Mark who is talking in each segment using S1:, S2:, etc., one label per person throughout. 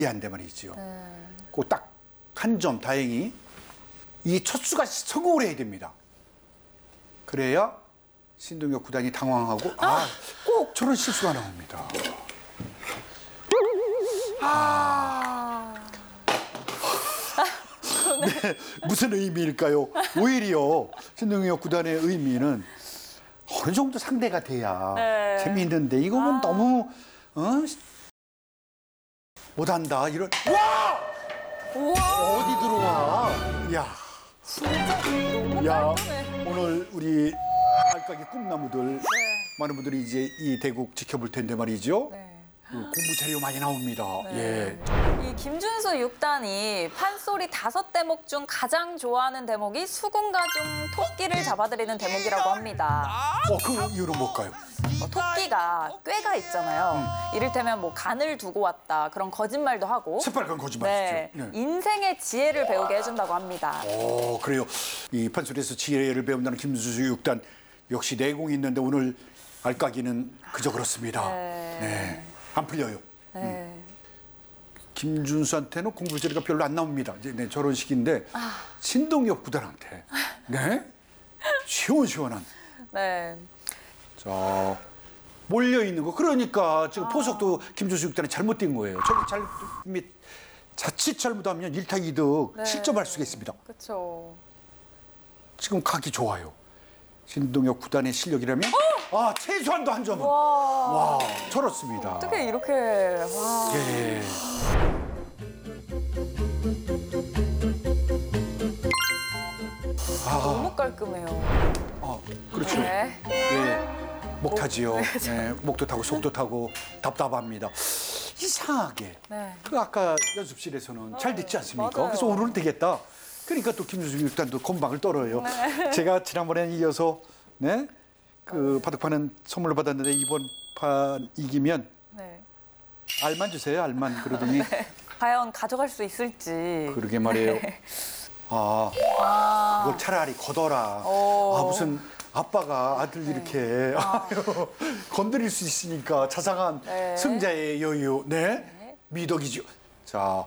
S1: 한데 말이지요. 그 딱 한 점 다행히 이 첫 수가 성공을 해야 됩니다. 그래야 신동엽 구단이 당황하고 꼭 저런 실수가 나옵니다. 네, 무슨 의미일까요? 오히려 신동엽 구단의 의미는 어느 정도 상대가 돼야 재미있는데 이거는 너무 못한다 이런 어디 들어와? 야,
S2: 진짜 너무
S1: 야,
S2: 깔끔해.
S1: 오늘 우리 알까기 꿈나무들 많은 분들이 이제 이 대국 지켜볼 텐데 말이죠. 공부 재료 많이 나옵니다. 예.
S2: 이 김준수 6단이 판소리 5대목 중 가장 좋아하는 대목이 수군가 중 토끼를 잡아들이는 대목이라고 합니다.
S1: 그 이유는 뭘까요?
S2: 토끼가 꾀가 있잖아요. 이를테면 뭐 간을 두고 왔다 그런 거짓말도 하고.
S1: 새빨간 거짓말이죠.
S2: 네, 인생의 지혜를 배우게 해준다고 합니다.
S1: 그래요. 이 판소리에서 지혜를 배운다는 김준수 6단 역시 내공이 있는데 오늘 알까기는 그저 그렇습니다. 네. 안 풀려요. 김준수한테는 공부 재료가 별로 안 나옵니다. 이제 저런 식인데 신동엽 구단한테 시원시원한.
S2: 네.
S1: 자, 몰려 있는 거. 그러니까 지금 포석도 김준수 6단이 잘못된 거예요. 저기 자칫 잘못하면 1타 2득 실점할 수가 있습니다.
S2: 그렇죠.
S1: 지금 각이 좋아요. 신동엽 구단의 실력이라면 최소한도 한 점은. 와, 저렇습니다.
S2: 어떻게 이렇게 와.
S1: 예.
S2: 너무 깔끔해요.
S1: 그렇죠.
S2: 네.
S1: 예. 목 타지요. 네, 목도 타고 속도 타고 답답합니다. 이상하게. 그 아까 연습실에서는 잘 됐지 않습니까?
S2: 맞아요.
S1: 그래서 오늘은 되겠다. 그러니까 또 김준수 6단도 건방을 떨어요. 제가 지난번에 이어서 그 바둑판은 선물로 받았는데 이번 판 이기면 알만 주세요. 알만 그러더니
S2: 과연 가져갈 수 있을지.
S1: 그러게 말이에요. 그걸 차라리 걷어라. 무슨 아빠가 아들 이렇게 건드릴 수 있으니까 자상한 승자의 여유. 미덕이죠. 자,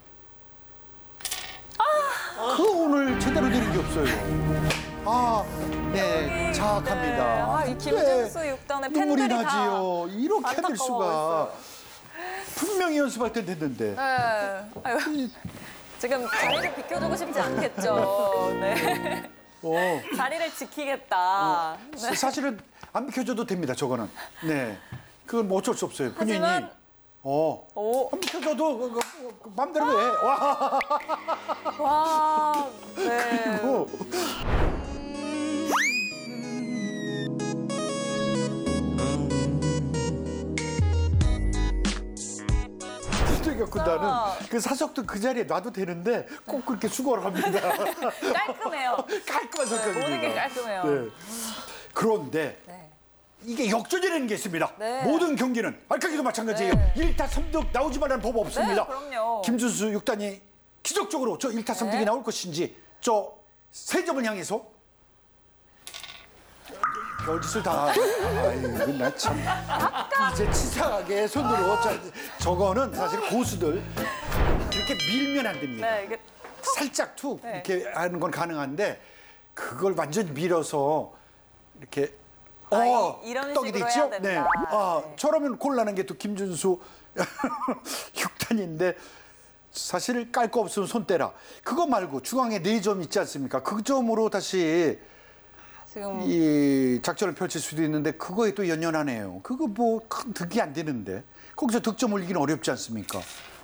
S1: 그 오늘 제대로 되는 게 없어요. 자악합니다.
S2: 이 김준수 6단의
S1: 눈물이
S2: 팬들이
S1: 나지요. 이렇게 될
S2: 안타까워하고
S1: 수가. 분명히 연습할 때 됐는데.
S2: 지금 자리를 비켜주고 싶지 않겠죠. 네. 자리를 지키겠다.
S1: 사실은 안 비켜줘도 됩니다. 저거는. 네, 그건 뭐 어쩔 수 없어요. 본인이.
S2: 하지만
S1: 안 비켜줘도 그 맘대로 해. 와.
S2: 와. 네.
S1: 그리고 신동엽 구단은 그 사석도 그 자리에 놔도 되는데 꼭 그렇게 수고를 합니다.
S2: 깔끔해요.
S1: 깔끔한 성격입니다.
S2: 모든 게 깔끔해요.
S1: 네. 그런데 이게 역전이라는 게 있습니다. 모든 경기는 알까기도 마찬가지예요. 1타 3득 나오지 말라는 법 없습니다.
S2: 그럼요.
S1: 김준수 6단이 기적적으로 저 1타 3득이 나올 것인지 저 세 점을 향해서 별짓을 다. 아이고 나 참 이제 치사하게 손으로 저거는 사실 고수들 이렇게 밀면 안 됩니다.
S2: 이게
S1: 살짝 툭 이렇게 하는 건 가능한데 그걸 완전히 밀어서 이렇게
S2: 이런
S1: 떡이
S2: 식으로
S1: 됐죠?
S2: 해야 된다.
S1: 저러면 곤란한 게 또 김준수 6단인데 사실 깔 거 없으면 손 떼라. 그거 말고 중앙에 4점 있지 않습니까? 그 점으로 다시
S2: 지금
S1: 이 작전을 펼칠 수도 있는데 그거에 또 연연하네요. 그거 뭐 큰 득이 안 되는데 거기서 득점 올리기는 어렵지 않습니까?